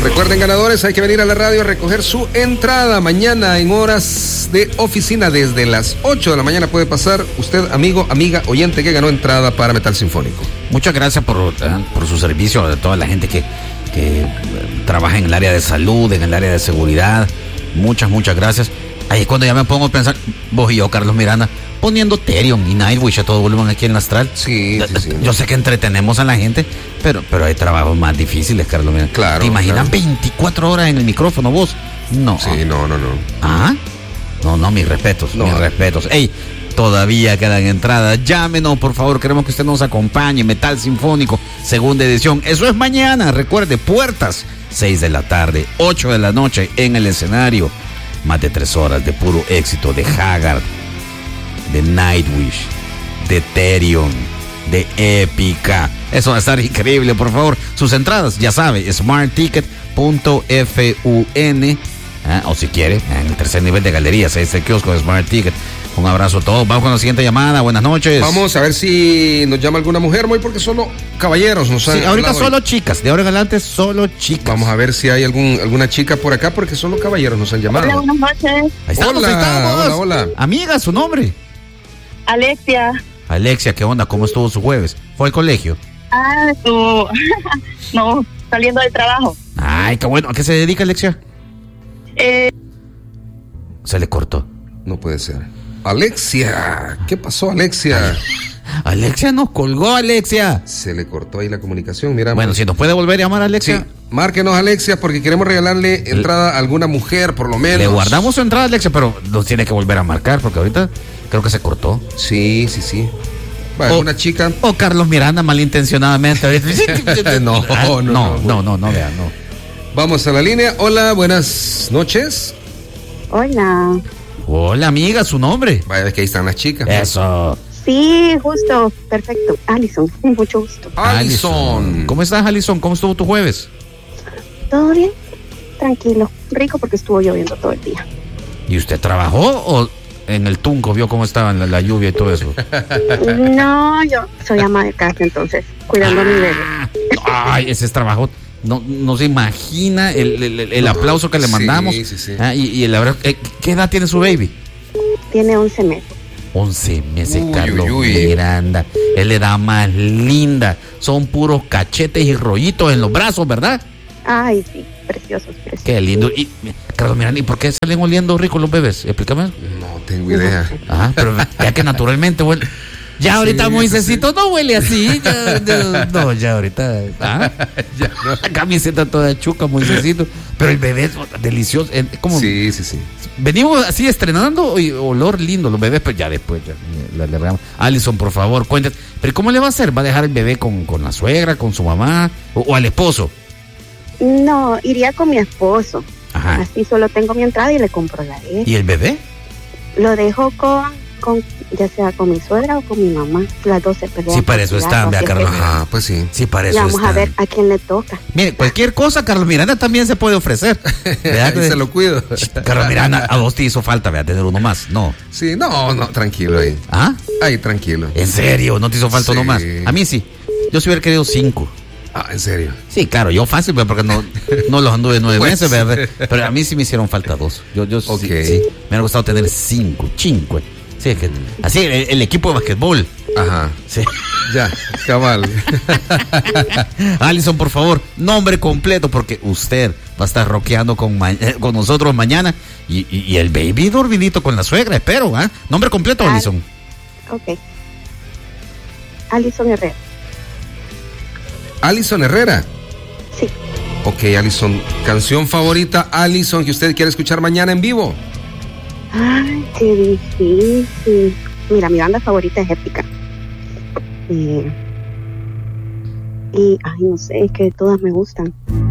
Recuerden, ganadores, hay que venir a la radio a recoger su entrada mañana en horas de oficina. Desde las 8 de la mañana puede pasar usted, amigo, amiga, oyente que ganó entrada para Metal Sinfónico. Muchas gracias por su servicio a toda la gente que trabaja en el área de salud, en el área de seguridad. Muchas gracias. Ahí es cuando ya me pongo a pensar, vos y yo, Carlos Miranda, poniendo Therion y Nightwish a todo volumen aquí en el Astral. Sí. Yo sé que entretenemos a la gente, pero hay trabajos más difíciles, Carlos Miranda. Claro. ¿Te imaginas 24 horas en el micrófono vos? No. Sí, no. ¿Ah? No, mis respetos. Ey, todavía quedan entradas. Llámenos, por favor. Queremos que usted nos acompañe. Metal Sinfónico, segunda edición. Eso es mañana. Recuerde, puertas, 6 de la tarde, 8 de la noche en el escenario. Más de 3 horas de puro éxito de Haggard, de Nightwish, de Therion, de Épica. Eso va a estar increíble, por favor. Sus entradas, ya sabe, smartticket.fun. O si quiere, en el tercer nivel de galerías, este kiosco de Smart Ticket. Un abrazo a todos. Vamos con la siguiente llamada. Buenas noches. Vamos a ver si nos llama alguna mujer, muy porque solo caballeros nos han ahorita hablado solo hoy. Chicas. De ahora en adelante solo chicas. Vamos a ver si hay alguna chica por acá, porque solo caballeros nos han llamado. Hola, buenas noches. Ahí estamos. Hola. Amiga, su nombre. Alexia, ¿qué onda? ¿Cómo estuvo su jueves? ¿Fue al colegio? No, saliendo del trabajo. Ay, qué bueno. ¿A qué se dedica, Alexia? Se le cortó. No puede ser. Alexia, ¿qué pasó, Alexia? Alexia nos colgó, Alexia. Se le cortó ahí la comunicación, mira. Bueno, si nos puede volver a llamar, Alexia. Sí, márquenos, Alexia, porque queremos regalarle entrada a alguna mujer, por lo menos. Le guardamos su entrada, Alexia, pero nos tiene que volver a marcar, porque ahorita creo que se cortó. Sí. Bueno, una chica. O Carlos Miranda malintencionadamente. No, vea, no. Vamos a la línea. Hola, buenas noches. Hola, amiga, su nombre. Vaya, que ahí están las chicas. Eso. Sí, justo, perfecto. Alison, mucho gusto. Alison. ¿Cómo estás, Alison? ¿Cómo estuvo tu jueves? ¿Todo bien? Tranquilo, rico porque estuvo lloviendo todo el día. ¿Y usted trabajó o en el Tunco vio cómo estaba la lluvia y todo eso? No, yo soy ama de casa, entonces, cuidando a mi bebé. Ay, ese es trabajo. No se imagina el aplauso que le mandamos. Sí. Y la verdad, ¿qué edad tiene su baby? Tiene 11 meses. 11 meses, Carlos Miranda. Es la edad más linda. Son puros cachetes y rollitos en los brazos, ¿verdad? Ay, sí, preciosos. Qué lindo. Y, Carlos Miranda, ¿y por qué salen oliendo ricos los bebés? Explícame. No tengo idea. Ajá, pero ya que naturalmente huele. Ya ahorita Moisésito no huele así. Ya ahorita. Ya no. La camiseta toda chuca, Moisésito. Pero el bebé es delicioso. Como, Sí. venimos así estrenando y olor lindo. Los bebés, pues ya después le regamos. Alison, por favor, cuéntate. ¿Pero cómo le va a hacer? ¿Va a dejar el bebé con la suegra, con su mamá o al esposo? No, iría con mi esposo. Ajá. Así solo tengo mi entrada y le compro la de él. ¿Y el bebé? Lo dejo con ya sea con mi suegra o con mi mamá. Las dos se pelean. Sí, para eso están, vea, Carlos. Ah, pues sí. Sí, para eso vamos están. a ver a quién le toca. Mire, cualquier cosa, Carlos Miranda también se puede ofrecer. Se lo cuido. Carlos Miranda, a vos te hizo falta, vea, tener uno más. No. Sí, no, tranquilo ahí. ¿Ah? Ahí, tranquilo. ¿En serio? ¿No te hizo falta uno más? A mí sí. Yo sí hubiera querido 5. Ah, ¿en serio? Sí, claro, yo fácil, porque no los anduve 9 Pues. meses, ¿verdad? Pero a mí sí me hicieron falta 2. Yo Okay. sí, me hubiera gustado tener 5. Sí, es que, así, el equipo de basquetbol. Ajá. Sí. Ya, cabal. Alison, por favor, nombre completo, porque usted va a estar rockeando con nosotros mañana. Y el baby dormidito con la suegra, espero, ¿ah? Nombre completo, Alison. Ok. Alison Herrera. Alison Herrera. Sí. Ok, Alison, canción favorita, Alison, que usted quiere escuchar mañana en vivo. Ay, qué difícil. Mira, mi banda favorita es Épica. Ay, no sé, es que todas me gustan.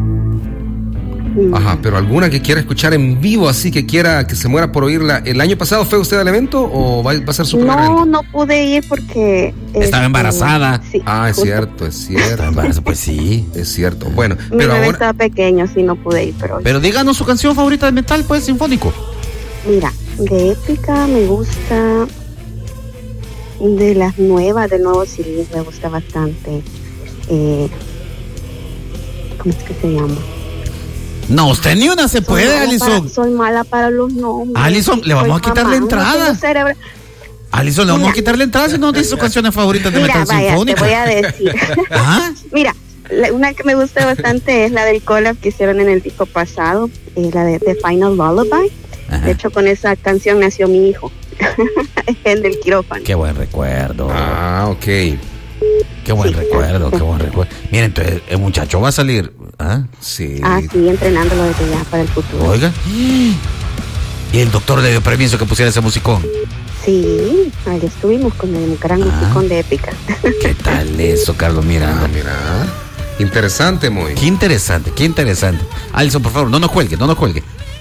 Ajá, pero alguna que quiera escuchar en vivo, así que quiera que se muera por oírla. ¿El año pasado fue usted al evento o va a ser su primer evento? No pude ir porque estaba embarazada. Sí, es justo. cierto. Estaba embarazada, pues sí. Es cierto. Bueno, Mi pero bebé ahora. estaba pequeño, sí, no pude ir, Pero díganos su canción favorita de metal, pues, sinfónico. Mira, de Épica me gusta. De las nuevas, del nuevo CD, me gusta bastante. ¿Cómo es que se llama? No, usted ni una se puede, Alison. Soy mala para los nombres. Alison, le vamos a quitar la entrada. Alison, le vamos a quitar la entrada si no dice sus canciones favoritas de metal sinfónico. Te voy a decir. ¿Ah? Mira, una que me gusta bastante es la del collab que hicieron en el disco pasado, la de The Final Lullaby. Ajá. De hecho, con esa canción nació mi hijo, el del quirófano. Qué buen recuerdo. Ah, ok. Qué buen recuerdo, qué buen recuerdo. Miren, entonces el muchacho va a salir. ¿Ah? Sí. Sí, entrenándolo desde ya para el futuro. Oiga. Y el doctor le dio permiso que pusiera ese musicón. Sí, ahí estuvimos con el gran musicón de Épica. ¿Qué tal eso, Carlos Miranda? Mira. Interesante, muy. Qué interesante, qué interesante. Alison, por favor, no nos cuelgue, no nos cuelgue.